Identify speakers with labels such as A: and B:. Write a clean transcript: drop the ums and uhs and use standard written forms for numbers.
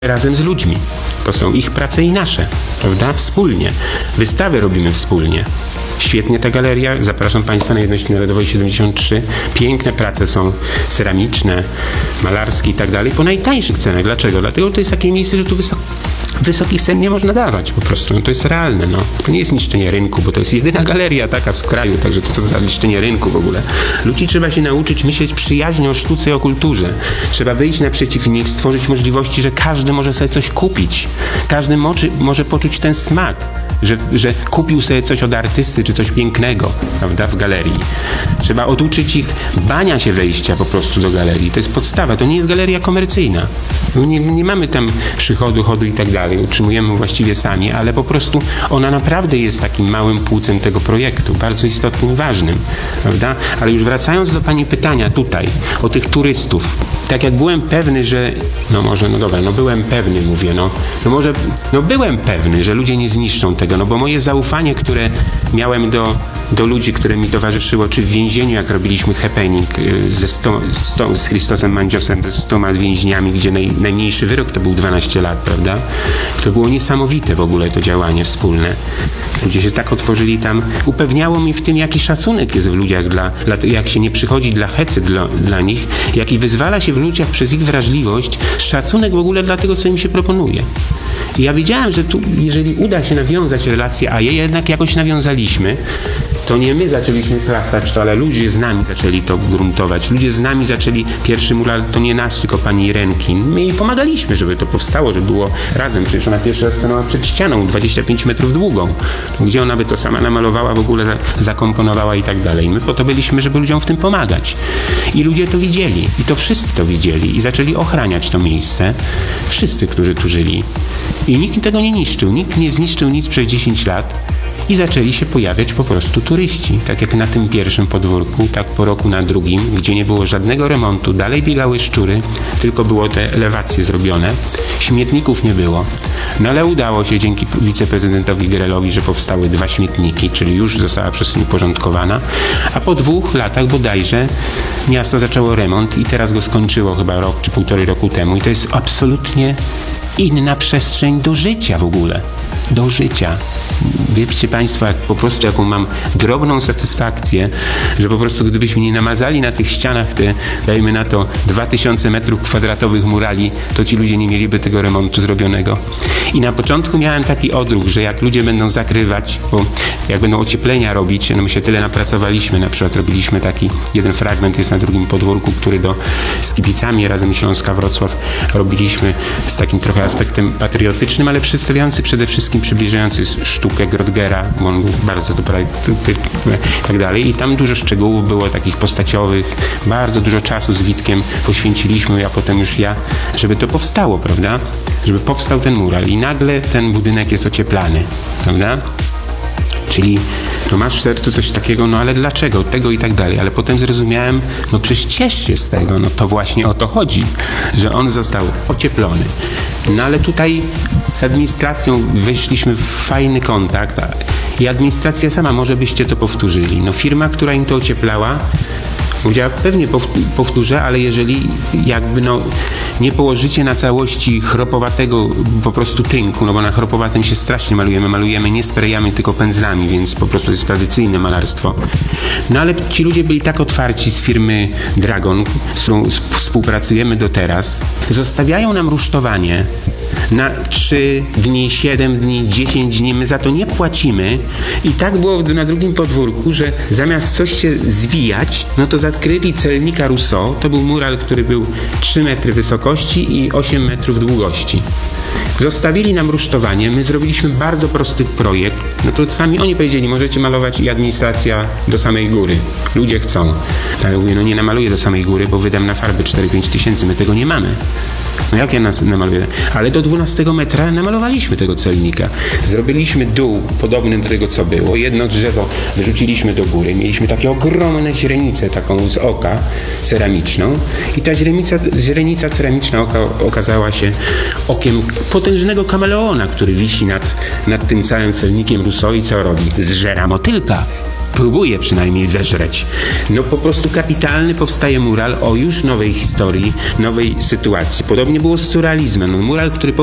A: razem z ludźmi. To są ich prace i nasze, prawda? Wspólnie. Wystawy robimy wspólnie. Świetnie ta galeria. Zapraszam Państwa na Jedności Narodowej 73. Piękne prace są ceramiczne, malarskie i tak dalej. Po najtańszych cenach. Dlaczego? Dlatego, że to jest takie miejsce, że tu wysokich cen nie można dawać po prostu. No to jest realne. No. To nie jest niszczenie rynku, bo to jest jedyna galeria taka w kraju. Także to co za niszczenie rynku w ogóle. Ludzi trzeba się nauczyć myśleć przyjaźnie o sztuce i o kulturze. Trzeba wyjść naprzeciw nich, stworzyć możliwości, że każdy może sobie coś kupić. Każdy może poczuć ten smak. Że kupił sobie coś od artysty, czy coś pięknego, prawda, w galerii. Trzeba oduczyć ich bania się wejścia po prostu do galerii. To jest podstawa, to nie jest galeria komercyjna. Nie mamy tam przychodu, chodu i tak dalej. Utrzymujemy właściwie sami, ale po prostu ona naprawdę jest takim małym płucem tego projektu, bardzo istotnym i ważnym, prawda? Ale już wracając do Pani pytania tutaj, o tych turystów. Tak jak byłem pewny, że, byłem pewny, mówię, byłem pewny, że ludzie nie zniszczą tego, bo moje zaufanie, które miałem do ludzi, które mi towarzyszyło, czy w więzieniu, jak robiliśmy happening z Christosem Mandziosem, z 100 więźniami, gdzie najmniejszy wyrok to był 12 lat, prawda? To było niesamowite w ogóle to działanie wspólne. Ludzie się tak otworzyli tam. Upewniało mi w tym, jaki szacunek jest w ludziach, jak się nie przychodzi dla hecy dla nich, jaki wyzwala się w ludziach przez ich wrażliwość, szacunek w ogóle dla tego, co im się proponuje. I ja wiedziałem, że tu, jeżeli uda się nawiązać relacje, a je jednak jakoś nawiązaliśmy, to nie my zaczęliśmy klasać to, ale ludzie z nami zaczęli to gruntować. Ludzie z nami zaczęli, pierwszy mural to nie nas, tylko pani Irenki. My jej pomagaliśmy, żeby to powstało, żeby było razem. Przecież ona pierwszy raz stanęła przed ścianą, 25 metrów długą. Gdzie ona by to sama namalowała, w ogóle zakomponowała i tak dalej. My po to byliśmy, żeby ludziom w tym pomagać. I ludzie to widzieli. I to wszyscy to widzieli. I zaczęli ochraniać to miejsce. Wszyscy, którzy tu żyli. I nikt tego nie niszczył. Nikt nie zniszczył nic przez 10 lat. I zaczęli się pojawiać po prostu turyści. Tak jak na tym pierwszym podwórku, tak po roku na drugim, gdzie nie było żadnego remontu, dalej biegały szczury, tylko było te elewacje zrobione. Śmietników nie było. No ale udało się dzięki wiceprezydentowi Gerelowi, że powstały 2 śmietniki, czyli już została przestrzeń uporządkowana. A po 2 latach bodajże miasto zaczęło remont i teraz go skończyło chyba rok czy 1,5 roku temu. I to jest absolutnie inna przestrzeń do życia w ogóle. Do życia. Wiecie Państwo, jaką mam drobną satysfakcję, że po prostu gdybyśmy nie namazali na tych ścianach te, dajmy na to, 2000 metrów kwadratowych murali, to ci ludzie nie mieliby tego remontu zrobionego. I na początku miałem taki odruch, że jak ludzie będą zakrywać, bo jak będą ocieplenia robić, my się tyle napracowaliśmy, na przykład robiliśmy taki, jeden fragment jest na drugim podwórku, który z kibicami razem Śląska Wrocław robiliśmy z takim trochę aspektem patriotycznym, ale przedstawiający przede wszystkim, przybliżający sztukę Grotgera, bo on był bardzo dobry i tak dalej. I tam dużo szczegółów było takich postaciowych, bardzo dużo czasu z Witkiem poświęciliśmy, a potem już ja, żeby to powstało, prawda? Żeby powstał ten mural i nagle ten budynek jest ocieplany, prawda? Czyli masz w sercu coś takiego, ale dlaczego? Tego i tak dalej. Ale potem zrozumiałem, przecież ciesz się z tego, to właśnie o to chodzi, że on został ocieplony. Ale tutaj z administracją weszliśmy w fajny kontakt i administracja sama, może byście to powtórzyli. Firma, która im to ocieplała, powiedziała, pewnie powtórzę, ale jeżeli nie położycie na całości chropowatego po prostu tynku, bo na chropowatym się strasznie malujemy, nie sprayamy, tylko pędzlami, więc po prostu jest tradycyjne malarstwo. Ale ci ludzie byli tak otwarci z firmy Dragon, z którą współpracujemy do teraz, zostawiają nam rusztowanie na 3 dni, 7 dni, 10 dni, my za to nie płacimy i tak było na drugim podwórku, że zamiast coś się zwijać, to zakryli celnika Rousseau. To był mural, który był 3 metry wysokości i 8 metrów długości. Zostawili nam rusztowanie, my zrobiliśmy bardzo prosty projekt, to sami oni powiedzieli, możecie malować i administracja do samej góry. Ludzie chcą. Ale mówię, nie namaluję do samej góry, bo wydam na farby 4-5 tysięcy, my tego nie mamy. Jak ja namaluję? Ale do 12 metra namalowaliśmy tego celnika. Zrobiliśmy dół podobny do tego, co było. Jedno drzewo wyrzuciliśmy do góry. Mieliśmy takie ogromne źrenicę, taką z oka ceramiczną. I ta źrenica ceramiczna okazała się okiem potężnego kameleona, który wisi nad tym całym celnikiem Rousseau i co robi? Zżera motylka. próbuje przynajmniej zeżreć. No po prostu kapitalny powstaje mural o już nowej historii, nowej sytuacji. Podobnie było z surrealizmem. No, mural, który